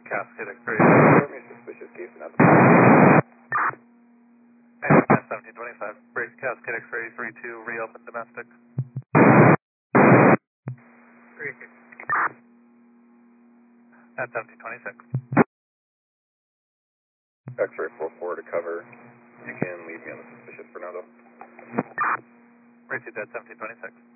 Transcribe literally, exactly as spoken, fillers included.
Cascade X-ray. Suspicious case in And seventeen twenty-five, break Cascade X-ray three two, reopen domestic. three six. At seventeen twenty-six. X-ray four four to cover. You can leave me on the suspicious for now though. Received at seventeen twenty-six.